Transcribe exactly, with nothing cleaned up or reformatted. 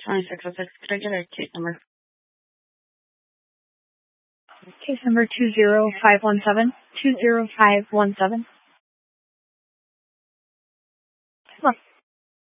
twenty-six oh six. Could I get a case number? Case number two zero five one seven. two zero five one seven.